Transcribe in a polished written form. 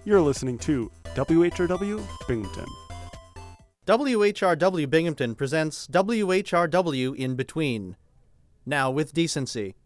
You're listening to WHRW Binghamton. WHRW Binghamton presents WHRW In Between. Now with decency.